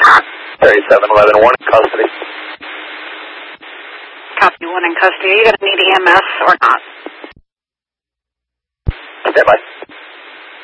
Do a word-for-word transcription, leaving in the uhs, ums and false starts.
thirty-seven eleven, one in custody. Copy, one in custody. Are you going to need E M S or not? Okay, bye.